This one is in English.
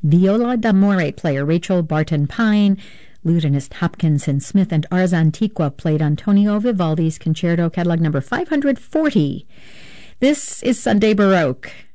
Viola d'amore player Rachel Barton Pine, lutenist Hopkinson Smith, and Ars Antiqua played Antonio Vivaldi's Concerto Catalog number 540. This is Sunday Baroque.